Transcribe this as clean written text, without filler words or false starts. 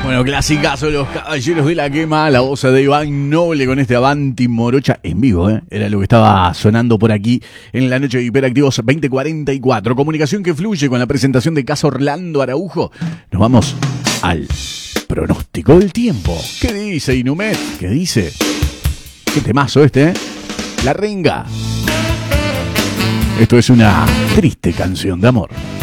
Bueno, clasicazo, Los Caballeros de la Quema, la voz de Iván Noble con este Avanti Morocha en vivo, era lo que estaba sonando por aquí en la noche de Hiperactivos 2044. Comunicación que fluye con la presentación de Casa Orlando Araujo. Nos vamos al pronóstico del tiempo. ¿Qué dice Inumet? ¿Qué dice? Qué temazo este, La Renga. Esto es una triste canción de amor.